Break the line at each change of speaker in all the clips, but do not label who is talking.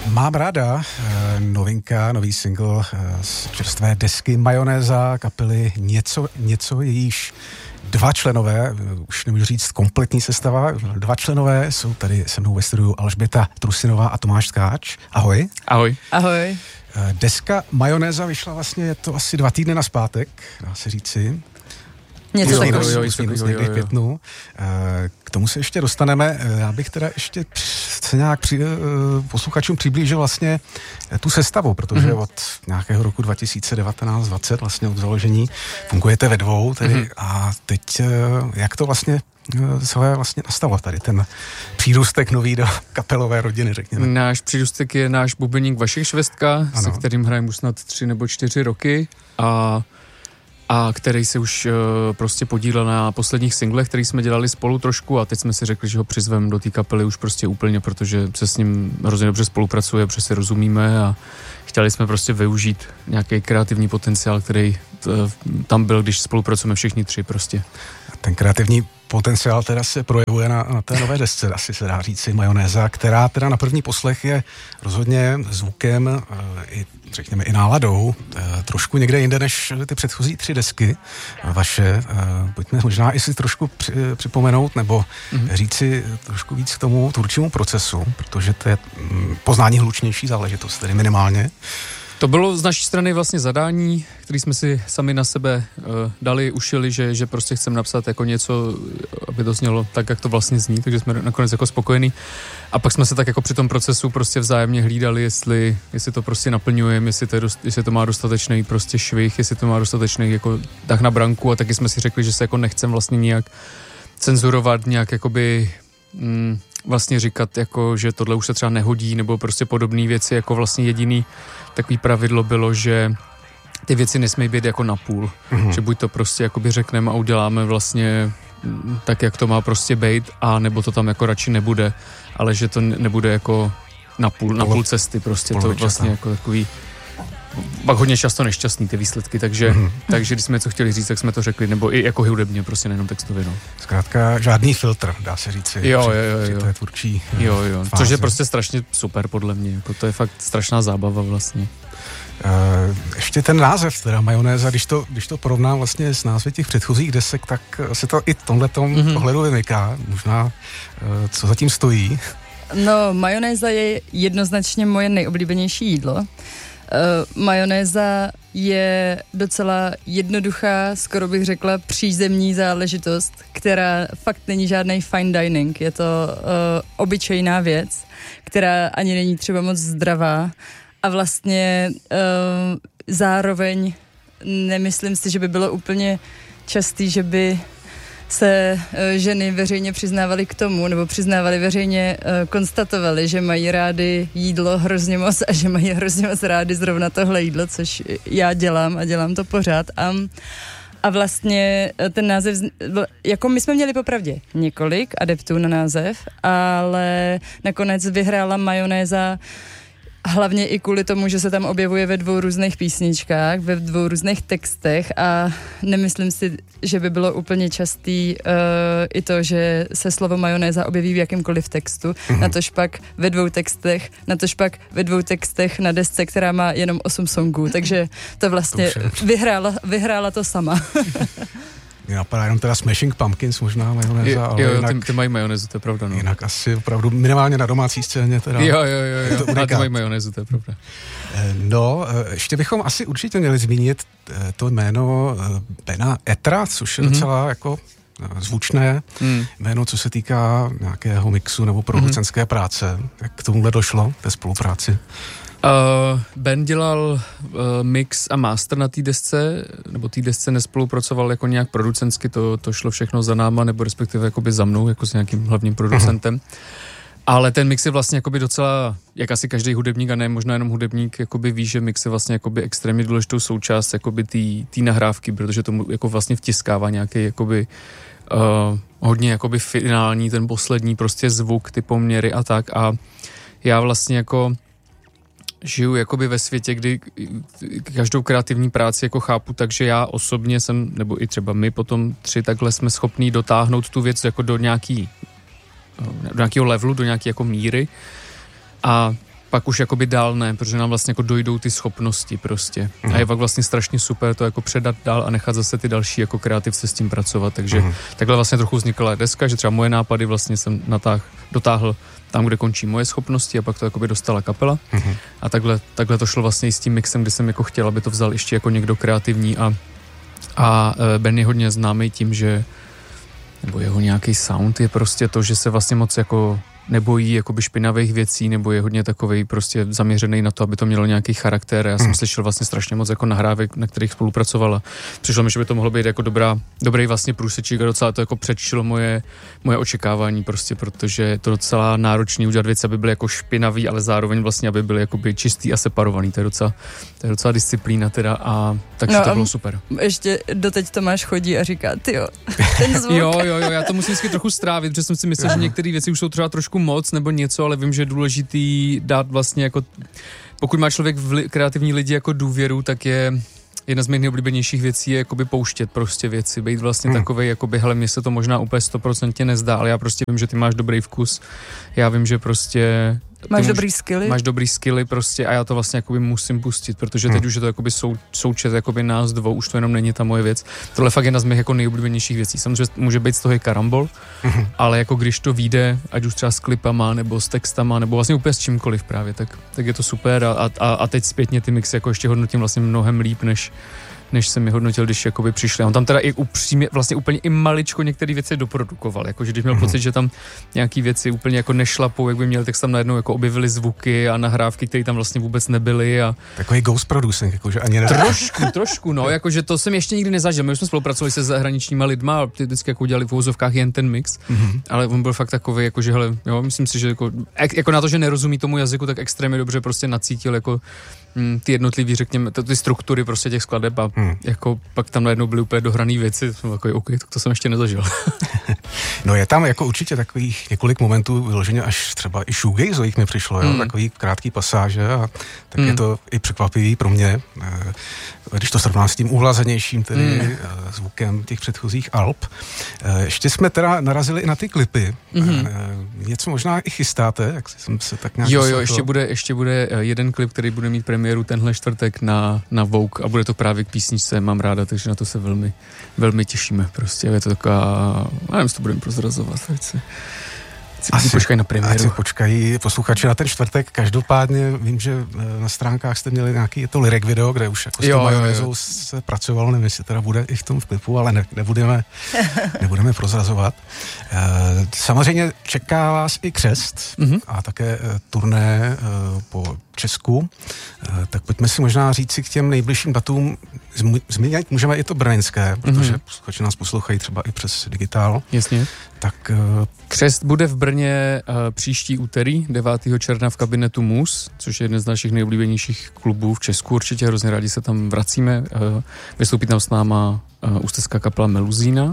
Mám ráda, novinka, nový single z čerstvé desky Majonéza kapely Něco, jejíž dva členové, už nemůžu říct kompletní sestava, dva členové jsou tady se mnou ve studiu Alžběta Trusinová a Tomáš Tkáč. Ahoj.
Ahoj.
Ahoj.
Deska Majonéza vyšla vlastně, je to asi 2 týdny nazpátek, dá se říci.
Něco takového.
Někdy v květnu. K tomu se ještě dostaneme. Já bych teda ještě se nějak posluchačům přiblížil vlastně tu sestavu, protože od nějakého roku 2019-2020 vlastně od založení fungujete ve dvou tedy, a teď jak to vlastně celé vlastně nastalo tady ten přírůstek nový do kapelové rodiny, řekněme.
Náš přírůstek je náš bubeník Vašek Švestka, se kterým hrajeme už snad 3 nebo 4 roky a který se už prostě podílel na posledních singlech, který jsme dělali spolu trošku, a teď jsme si řekli, že ho přizveme do té kapely už prostě úplně, protože se s ním hrozně dobře spolupracuje, protože si rozumíme a chtěli jsme prostě využít nějaký kreativní potenciál, který tam byl, když spolupracujeme všichni 3 prostě.
Ten kreativní potenciál teda se projevuje na té nové desce, asi se dá říci Majonéza, která teda na první poslech je rozhodně zvukem i řekněme i náladou trošku někde jinde než ty předchozí 3 desky vaše. Pojďme možná i si trošku připomenout nebo říci trošku víc k tomu tvůrčímu procesu, protože to je poznání hlučnější záležitost, tedy minimálně.
To bylo z naší strany vlastně zadání, který jsme si sami na sebe dali, ušili, že prostě chceme napsat jako něco, aby to znělo tak, jak to vlastně zní, takže jsme nakonec jako spokojení. A pak jsme se tak jako při tom procesu prostě vzájemně hlídali, jestli to prostě naplňujeme, jestli to má dostatečný prostě švih, jestli to má dostatečný jako tah na branku, a taky jsme si řekli, že se jako nechcem vlastně nějak cenzurovat, nějak jakoby vlastně říkat, jako, že tohle už se třeba nehodí, nebo prostě podobné věci, jako vlastně jediný takový pravidlo bylo, že ty věci nesmí být jako napůl. Že buď to prostě jakoby řekneme a uděláme vlastně tak, jak to má prostě být, a nebo to tam jako radši nebude, ale že to nebude jako na půl cesty prostě. To vlastně jako takový pak hodně často nešťastný ty výsledky, takže když jsme něco chtěli říct, tak jsme to řekli, nebo i jako hudebně, prostě nejenom textově, no.
Zkrátka žádný filtr, dá se říct.
Jo.
To je tvůrčí fáze.
Což je prostě strašně super podle mě, jako to je fakt strašná zábava vlastně.
Ještě ten název, teda Majonéza, když to porovnám vlastně s názvy těch předchozích desek, tak se to i tomhletom ohledu vymyká. Možná, co zatím stojí?
No, majonéza je jednoznačně moje nejoblíbenější jídlo. Majonéza je docela jednoduchá, skoro bych řekla přízemní záležitost, která fakt není žádný fine dining. Je to obyčejná věc, která ani není třeba moc zdravá, a vlastně zároveň nemyslím si, že by bylo úplně častý, že by se ženy veřejně přiznávaly k tomu, nebo přiznávaly veřejně, konstatovali, že mají rády jídlo hrozně moc a že mají hrozně moc rády zrovna tohle jídlo, což já dělám a dělám to pořád. A vlastně ten název, jako my jsme měli popravdě několik adeptů na název, ale nakonec vyhrála Majonéza hlavně i kvůli tomu, že se tam objevuje ve 2 různých písničkách, ve 2 různých textech, a nemyslím si, že by bylo úplně častý i to, že se slovo majonéza objeví v jakýmkoliv textu, natož pak ve 2 textech, na desce, která má jenom 8 songů, takže to vlastně vyhrála to sama.
Mě napadá jenom teda Smashing Pumpkins, možná majonéza, ale jinak...
ty mají majonézu, to je pravda, no.
Jinak asi opravdu minimálně na domácí scéně teda...
Jo, ale ty mají majonézu, to je pravda.
No, ještě bychom asi určitě měli zmínit to jméno Bena Etra, což je docela jako zvučné jméno, co se týká nějakého mixu nebo producentské práce. Jak k tomuhle došlo, té spolupráci?
Ben dělal mix a master na té desce, nebo té desce nespolupracoval jako nějak producentsky, to šlo všechno za náma, nebo respektive jakoby za mnou, jako s nějakým hlavním producentem. Ale ten mix je vlastně jakoby docela, jak asi každý hudebník, a ne možná jenom hudebník, jakoby ví, že mix je vlastně jakoby extrémně důležitou součást jakoby té nahrávky, protože tomu jako vlastně vtiskává nějaký jakoby hodně jakoby finální, ten poslední prostě zvuk, ty poměry a tak. A já vlastně jako žiju jakoby ve světě, kdy každou kreativní práci jako chápu, takže já osobně jsem, nebo i třeba my potom 3 takhle jsme schopní dotáhnout tu věc jako do nějakého levelu, do nějaké jako míry. A pak už jakoby dál ne, protože nám vlastně jako dojdou ty schopnosti prostě. A je pak vlastně strašně super to jako předat dál a nechat zase ty další jako kreativce s tím pracovat, takže takhle vlastně trochu vznikla deska, že třeba moje nápady vlastně jsem dotáhl tam, kde končí moje schopnosti a pak to jakoby dostala kapela. A takhle to šlo vlastně i s tím mixem, kdy jsem jako chtěl, aby to vzal ještě jako někdo kreativní a Ben je hodně známý tím, že nebo jeho nějaký sound je prostě to, že se vlastně moc jako nebojí jakoby špinavých věcí, nebo je hodně takovej prostě zaměřený na to, aby to mělo nějaký charakter. Já jsem slyšel vlastně strašně moc jako nahrávek, na kterých spolupracovala. Přišlo mi, že by to mohlo být jako dobrý vlastně průsečík a docela to jako předčilo moje očekávání prostě, protože je to docela náročný udělat věci, aby byly jako špinavý, ale zároveň vlastně, aby byly jakoby čistý a separovaný. To je docela disciplína teda a takže to bylo super.
Ještě doteď Tomáš chodí a říká, tyjo, ten zvuk.
Jo, já to musím vždycky trochu strávit, protože jsem si myslel, že některé věci už jsou třeba trošku moc nebo něco, ale vím, že je důležitý dát vlastně jako, pokud má člověk kreativní lidi jako důvěru, tak je jedna z mých nejoblíbenějších věcí je jakoby pouštět prostě věci, být vlastně takovej, jakoby, hele, mně se to možná úplně 100% nezdá, ale já prostě vím, že ty máš dobrý vkus, já vím, že prostě
máš dobrý skilly? Máš
dobrý skilly prostě a já to vlastně jakoby musím pustit, protože teď už je to jakoby součet jakoby nás dvou, už to jenom není ta moje věc. Tohle fakt jedna z mých jako nejoblíbenějších věcí. Samozřejmě může být z toho i karambol, ale jako když to vyjde, ať už třeba s klipama nebo s textama, nebo vlastně úplně s čímkoliv právě, tak je to super a teď zpětně ty mixy jako ještě hodnotím vlastně mnohem líp, než jsem mi hodnotil, když jakoby přišli. On tam teda i upřímně, vlastně úplně i maličko některé věci doprodukoval, jakože když měl pocit, že tam nějaký věci úplně jako nešlapou, jak by měl, tak tam najednou jako objevily zvuky a nahrávky, které tam vlastně vůbec nebyly a
takový ghost producing, jakože ani ne.
Trošku, no, jakože to jsem ještě nikdy nezažil. My už jsme spolupracovali se zahraničníma lidma a ty vždycky jako udělali v uvozovkách jen ten mix, ale on byl fakt takový, jakože hele, jo, myslím si, že jako na to, že nerozumí tomu jazyku, tak extrémně dobře prostě nacítil jako ty jednotlivý, řekněme, ty struktury prostě těch skladeb a jako pak tam najednou byly úplně dohraný věci, jsem takový, OK, tak to jsem ještě nezažil.
No je tam jako určitě takových několik momentů vyloženě až třeba i shoegazeových mi přišlo, jo, takový krátký pasáže a tak je to i překvapivý pro mě, když to srovnám s tím uhlazenějším tedy zvukem těch předchozích alb. Ještě jsme teda narazili i na ty klipy. Něco možná i chystáte, jak jsem se tak nějak
Jo, ještě bude jeden klip, který bude mít premiéru tenhle čtvrtek na Vogue a bude to právě k písničce Mám ráda, takže na to se velmi, velmi těšíme prostě. Je to taková, nevím, jestli to budeme prozrazovat, asi počkají na premiéru.
Ať si počkají posluchači na ten čtvrtek. Každopádně vím, že na stránkách jste měli nějaký to lyric video, kde už jako s tou majonézou se pracovalo, nevím, jestli teda bude i v tom klipu, ale nebudeme prozrazovat. Samozřejmě čeká vás i křest a také turné po Česku. Tak pojďme si možná říct si k těm nejbližším datům. Zmínit můžeme i to brněnské, protože posluchači nás poslouchají třeba i přes digitál.
Jasně.
Tak
křest bude v Brně příští úterý, 9. června v kabinetu Mus, což je jeden z našich nejoblíbenějších klubů v Česku. Určitě hrozně rádi se tam vracíme. Vystoupí tam s náma ústecká kapela Meluzína.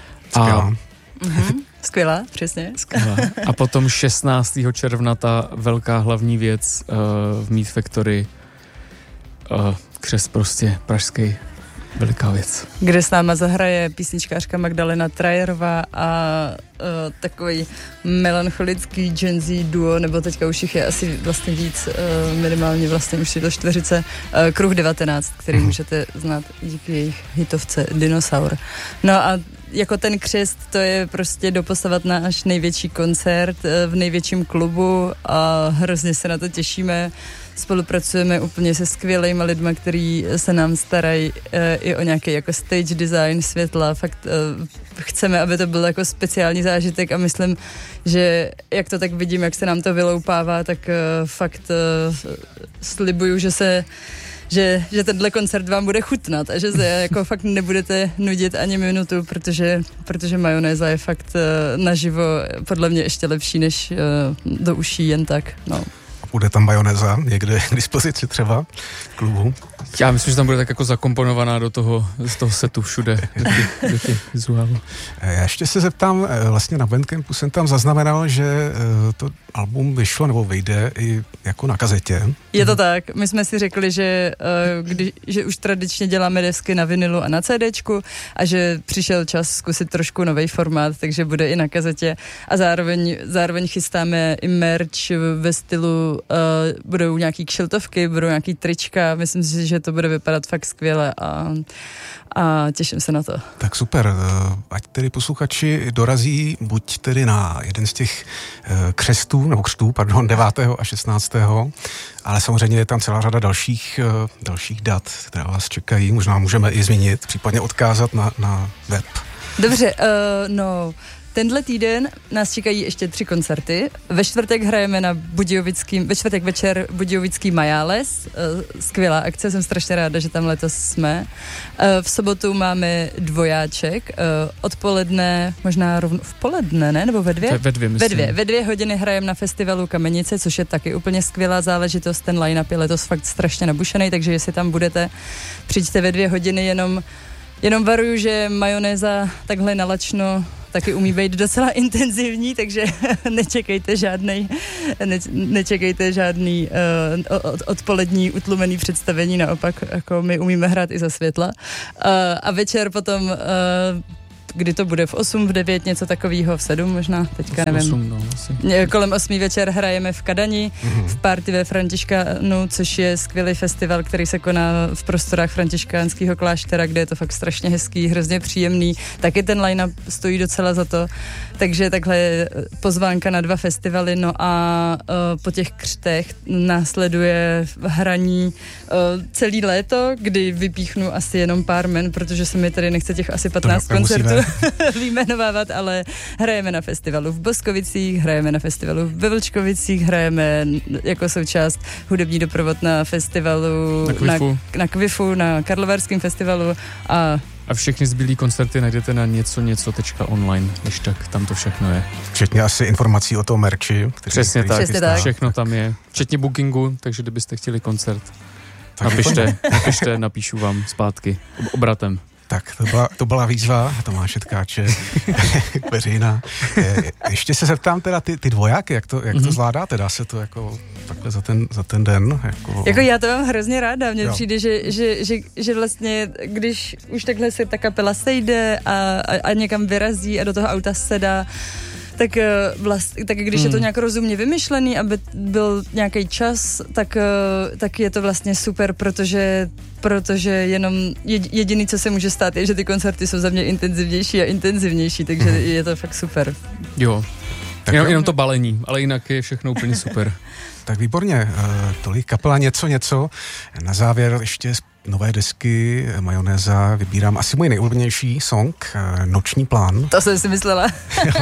Skvělá, přesně.
Skvělá. A potom 16. června ta velká hlavní věc v Meat Factory. Křest prostě pražský. Veliká věc.
Kde s náma zahraje písničkářka Magdalena Trajerová a takový melancholický Gen Z duo, nebo teďka už jich je asi vlastně víc, minimálně vlastně už je to 40, Kruh 19, který můžete znát díky jejich hitovce Dinosaur. No a jako ten křest, to je prostě doposavat náš největší koncert v největším klubu a hrozně se na to těšíme. Spolupracujeme úplně se skvělejma lidma, který se nám starají i o nějaký jako stage design, světla. Fakt chceme, aby to byl jako speciální zážitek a myslím, že jak to tak vidím, jak se nám to vyloupává, tak fakt slibuju, že tenhle koncert vám bude chutnat a že se jako fakt nebudete nudit ani minutu, protože majonéza je fakt naživo podle mě ještě lepší než do uší jen tak, no.
Bude tam majonéza někde k dispozici třeba v klubu?
Já myslím, že tam bude tak jako zakomponovaná z toho setu všude, do těch vizuálů.
Já ještě se zeptám, vlastně na Bandcampu jsem tam zaznamenal, že to album vyšlo nebo vyjde i jako na kazetě.
Je to tak. My jsme si řekli, že už tradičně děláme desky na vinilu a na CDčku a že přišel čas zkusit trošku nový formát, takže bude i na kazetě a zároveň chystáme i merch ve stylu budou nějaký kšiltovky, budou nějaký trička, myslím si, že to bude vypadat fakt skvěle a těším se na to.
Tak super, ať tedy posluchači dorazí buď tedy na jeden z těch křtů, 9. a 16. Ale samozřejmě je tam celá řada dalších dat, která vás čekají, možná můžeme i zmínit, případně odkázat na web.
Dobře, tenhle týden nás čekají ještě 3 koncerty. Ve čtvrtek hrajeme ve čtvrtek večer Budějovický Majáles. Skvělá akce, jsem strašně ráda, že tam letos jsme. V sobotu máme Dvojáček. Odpoledne, možná v poledne, ne? Nebo ve 2? Ve 2 hodiny hrajeme na festivalu Kamenice, což je taky úplně skvělá záležitost. Ten line-up je letos fakt strašně nabušený, takže jestli tam budete, přijďte ve 2 hodiny, jenom varuju, že majonéza takhle nalačno taky umí být docela intenzivní, takže nečekejte žádný odpolední utlumený představení, naopak jako my umíme hrát i za světla. A večer potom kdy to bude v 8, v 9, něco takového, v 7 možná, teďka nevím.
8, asi.
Kolem 8 večer hrajeme v Kadani, v Party ve Františkánu, což je skvělý festival, který se koná v prostorách františkánského kláštera, kde je to fakt strašně hezký, hrozně příjemný. Taky ten line-up stojí docela za to. Takže takhle je pozvánka na 2 festivaly, no a po těch křtech následuje hraní celý léto, kdy vypíchnu asi jenom pár men, protože se mi tady nechce těch asi 15 koncertů vyjmenovávat, ale hrajeme na festivalu v Boskovicích, hrajeme na festivalu ve Vlčkovicích, hrajeme jako součást hudební doprovod na festivalu na Kvifu, na Karlovarském festivalu
a všechny zbylý koncerty najdete na něco.online, když tak tam to všechno je.
Včetně asi informací o tom merči.
Přesně tak. Všechno tam je. Včetně bookingu, takže kdybyste chtěli koncert, napište, napíšu vám zpátky obratem.
Tak, to byla výzva Tomáše Tkáče, veřejná. Ještě se zeptám teda ty dvojáky, jak to zvládáte? Dá se to jako takhle za ten den?
Jako já to mám hrozně ráda. Mně přijde, že vlastně, když už takhle se ta kapela sejde a někam vyrazí a do toho auta sedá, tak když je to nějak rozumně vymyšlený, aby byl nějaký čas, tak je to vlastně super, protože jenom jediný, co se může stát, je, že ty koncerty jsou za mě intenzivnější a intenzivnější, takže je to fakt super.
Jo, jenom to balení, ale jinak je všechno úplně super.
Tak výborně, tolik kapela něco. Na závěr ještě z nové desky Majonéza vybírám asi můj nejoblíbenější song, Noční plán.
To jsem si myslela.
Jo,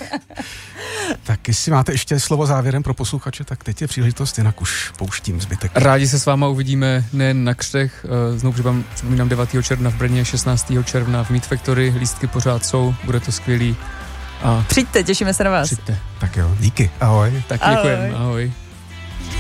tak jestli máte ještě slovo závěrem pro posluchače, tak teď je příležitost, jinak už pouštím zbytek.
Rádi se s váma uvidíme nejen na křtech, znovu připomínám 9. června v Brně, 16. června v Meat Factory, lístky pořád jsou, bude to skvělý.
Přijďte, těšíme se na vás.
Přijďte.
Tak jo, díky, ahoj.
Tak děkujeme, ahoj.